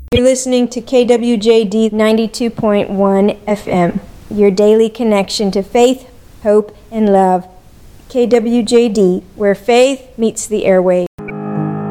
You're listening to KWJD 92.1 FM, your daily connection to faith, hope, and love. KWJD, where faith meets the airwaves.